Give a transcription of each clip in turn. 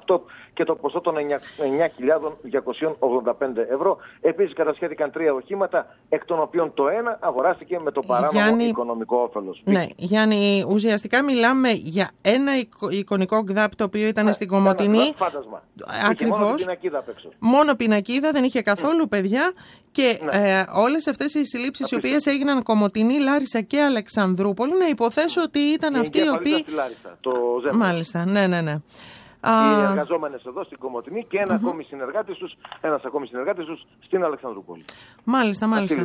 λάπτοπ και το ποσό των 9.285 ευρώ. Επίσης κατασχέθηκαν 3 οχήματα, εκ των οποίων το ένα αγοράστηκε με το παράνομο οικονομικό όφελος. Ναι, Γιάννη, ουσιαστικά μιλάμε για ένα εικονικό γκδάπ το οποίο ήταν στην Κομοτηνή. Φάντασμα. Ακριβώς. Μόνο πινακίδα απ' έξω. Μόνο πινακίδα, δεν είχε καθόλου παιδιά. Και όλες αυτές οι συλλήψεις οι οποίες έγιναν Κομοτηνή, Λάρισα και Αλεξανδρούπολη, να υποθέσω ότι ήταν αυτοί οι οποίοι. Λάρισα, το Μάλιστα, ναι. Οι εργαζόμενες εδώ στην Κομοτηνή και ένας ακόμη συνεργάτης τους στην Αλεξανδρούπολη. Μάλιστα.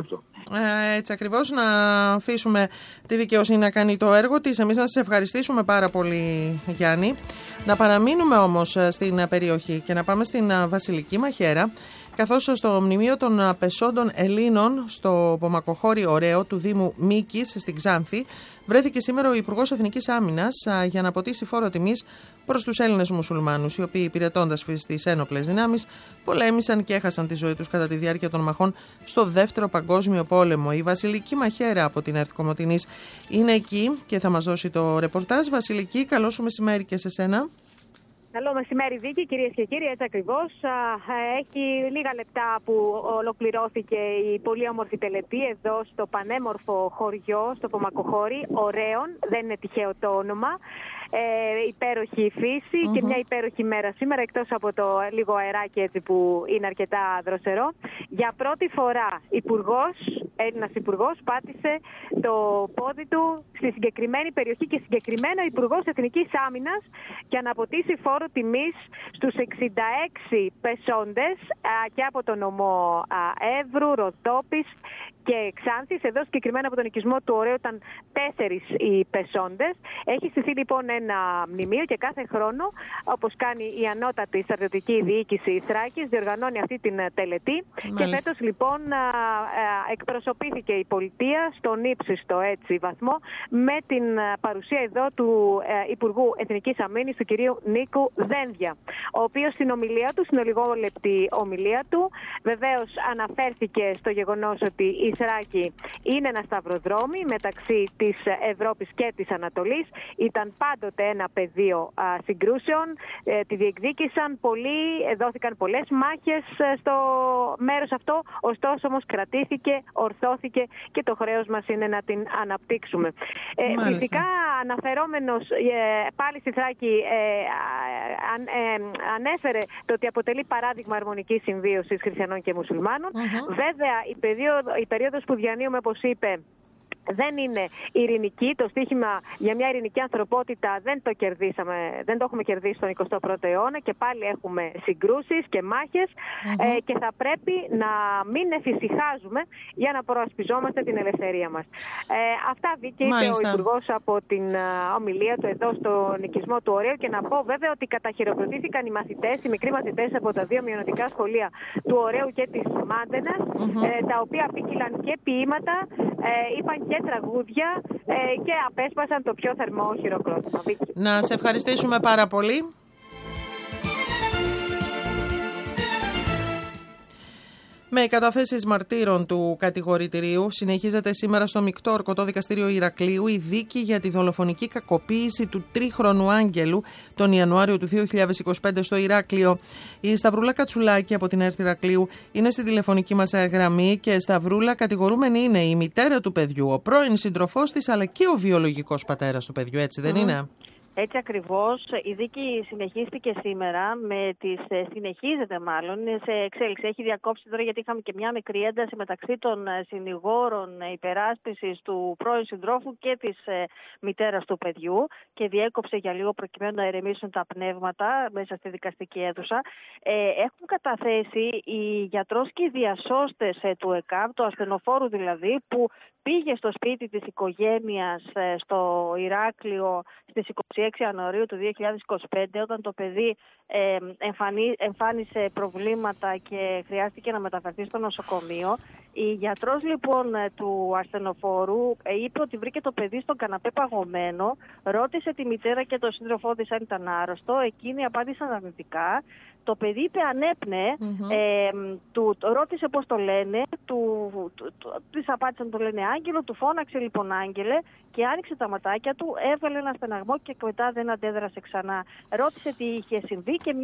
Έτσι ακριβώς, να αφήσουμε τη δικαιοσύνη να κάνει το έργο της. Εμείς να σας ευχαριστήσουμε πάρα πολύ, Γιάννη. Να παραμείνουμε όμως στην περιοχή και να πάμε στην Βασιλική Μαχαίρα, καθώς στο μνημείο των πεσόντων Ελλήνων στο Πομακοχώρι Ωραίο του Δήμου Μίκης στην Ξάνθη βρέθηκε σήμερα ο Υπουργός Εθνικής Άμυνας για να αποτίσει φόρο τιμής προς τους Έλληνες μουσουλμάνους, οι οποίοι υπηρετώντας στις ένοπλες δυνάμεις πολέμησαν και έχασαν τη ζωή τους κατά τη διάρκεια των μαχών στο Δεύτερο Παγκόσμιο Πόλεμο. Η Βασιλική Μαχαίρα από την ΕΡΤ Κομοτηνής είναι εκεί και θα μας δώσει το ρεπορτάζ. Βασιλική, καλό σου μεσημέρι και σε σένα. Καλό μεσημέρι, Βίκη, κυρίες και κύριοι, έτσι ακριβώς. Έχει λίγα λεπτά που ολοκληρώθηκε η πολύ όμορφη τελετή εδώ στο πανέμορφο χωριό, στο Πομακοχώρι, Ωραίων, δεν είναι τυχαίο το όνομα. Υπέροχη φύση και μια υπέροχη μέρα σήμερα, εκτός από το λίγο αεράκι έτσι που είναι αρκετά δροσερό. Για πρώτη φορά Έλληνας υπουργός πάτησε το πόδι του στη συγκεκριμένη περιοχή και συγκεκριμένα Υπουργός Εθνικής Άμυνας για να αποτίσει φόρο τιμής στους 66 πεσόντες και από τον νομό Εύρου, Ροδόπης και Ξάνθης. Εδώ συγκεκριμένα από τον οικισμό του Ωραίου ήταν 4 οι πεσόντες. Έχει στηθεί λοιπόν ένα μνημείο και κάθε χρόνο, όπως κάνει η ανώτατη στρατιωτική διοίκηση Θράκης, διοργανώνει αυτή την τελετή. Μάλιστα. Και φέτος λοιπόν εκπροσωπήθηκε η πολιτεία στον ύψιστο έτσι βαθμό με την παρουσία εδώ του Υπουργού Εθνικής Αμήνης, του κυρίου Νίκου Δένδια, ο οποίος στην ομιλία του, στην ολιγόλεπτη ομιλία του, βεβαίως αναφέρθηκε στο γεγονός ότι η Θράκη είναι ένα σταυροδρόμι μεταξύ της Ευρώπης και της Ανατολής. Ήταν πάντοτε ένα πεδίο συγκρούσεων, τη διεκδίκησαν πολλοί, δόθηκαν πολλές μάχες στο μέρος αυτό, ωστόσο όμως κρατήθηκε, ορθώθηκε και το χρέος μας είναι να την αναπτύξουμε. Φυσικά αναφερόμενος πάλι στη Θράκη ανέφερε το ότι αποτελεί παράδειγμα αρμονικής συμβίωσης χριστιανών και μουσουλμάνων. Βέβαια η περίοδος που διανύουμε, όπως είπε, δεν είναι ειρηνική. Το στίχημα για μια ειρηνική ανθρωπότητα δεν το έχουμε κερδίσει στον 21ο αιώνα και πάλι έχουμε συγκρούσεις και μάχες και θα πρέπει να μην εφησυχάζουμε για να προασπιζόμαστε την ελευθερία μας. Αυτά Βίκη είπε ο Υπουργός από την ομιλία του εδώ στον οικισμό του Ωραίου, και να πω βέβαια ότι καταχειροκροτήθηκαν οι μικροί μαθητές από τα 2 μειονοτικά σχολεία του Ωραίου και της Μάντενας, τα οποία απήγγειλαν και ποίηματα, είπαν και τραγούδια και απέσπασαν το πιο θερμό χειροκρότημα. Να σε ευχαριστήσουμε πάρα πολύ. Με καταθέσεις μαρτύρων του κατηγορητηρίου συνεχίζεται σήμερα στο Μεικτό Ορκωτό Δικαστήριο Ηρακλείου η δίκη για τη δολοφονική κακοποίηση του 3χρονου Άγγελου τον Ιανουάριο του 2025 στο Ηράκλειο. Η Σταυρούλα Κατσουλάκη από την ΕΡΤ Ηρακλείου είναι στη τηλεφωνική μας γραμμή και Σταυρούλα, κατηγορούμενη είναι η μητέρα του παιδιού, ο πρώην σύντροφός της αλλά και ο βιολογικός πατέρας του παιδιού, έτσι δεν είναι? Έτσι ακριβώς. Η δίκη συνεχίστηκε σήμερα, συνεχίζεται μάλλον, είναι σε εξέλιξη. Έχει διακόψει τώρα γιατί είχαμε και μια μικρή ένταση μεταξύ των συνηγόρων υπεράσπισης του πρώην συντρόφου και της μητέρας του παιδιού και διέκοψε για λίγο προκειμένου να ηρεμήσουν τα πνεύματα μέσα στη δικαστική αίθουσα. Έχουν καταθέσει οι γιατρός και οι διασώστες του ΕΚΑΒ, του ασθενοφόρου δηλαδή, που πήγε στο σπίτι της οικογένειας στο Ηράκλειο στις 26 Ιανουαρίου του 2025, όταν το παιδί εμφάνισε προβλήματα και χρειάστηκε να μεταφερθεί στο νοσοκομείο. Η γιατρός λοιπόν του ασθενοφόρου είπε ότι βρήκε το παιδί στον καναπέ παγωμένο, ρώτησε τη μητέρα και τον σύντροφό της αν ήταν άρρωστο, εκείνοι απάντησαν αρνητικά. Το παιδί είπε ανέπνεε, ρώτησε πώς το λένε, της απάντησαν το λένε Άγγελο, του φώναξε λοιπόν Άγγελε και άνοιξε τα ματάκια του, έβγαλε ένα στεναγμό και μετά δεν αντέδρασε ξανά. Ρώτησε τι είχε συμβεί και